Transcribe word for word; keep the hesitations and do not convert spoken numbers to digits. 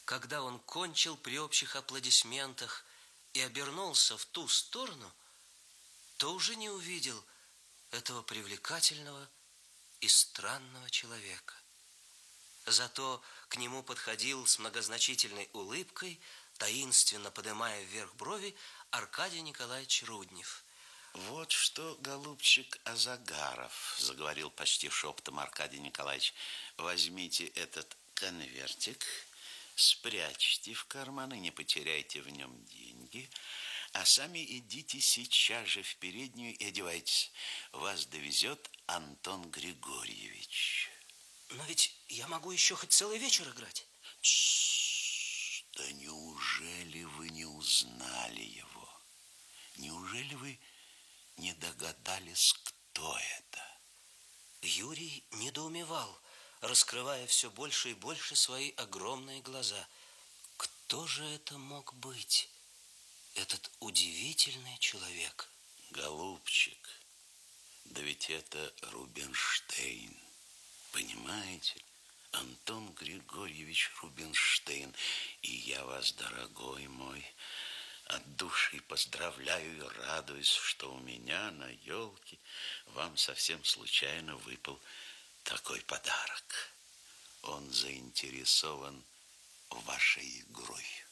когда он кончил при общих аплодисментах и обернулся в ту сторону, то уже не увидел этого привлекательного и странного человека. Зато к нему подходил с многозначительной улыбкой, таинственно поднимая вверх брови, Аркадий Николаевич Руднев. «Вот что, голубчик Азагаров, — заговорил почти шепотом Аркадий Николаевич, — возьмите этот конвертик, спрячьте в карман и не потеряйте в нем деньги, а сами идите сейчас же в переднюю и одевайтесь. Вас довезет Антон Григорьевич». Но ведь я могу еще хоть целый вечер играть. Тссс, да неужели вы не узнали его? Неужели вы не догадались, кто это? Юрий недоумевал, раскрывая все больше и больше свои огромные глаза. Кто же это мог быть, этот удивительный человек? Голубчик, да ведь это Рубинштейн. Понимаете, Антон Григорьевич Рубинштейн. И я вас, дорогой мой, от души поздравляю и радуюсь, что у меня на елке вам совсем случайно выпал такой подарок. Он заинтересован вашей игрой.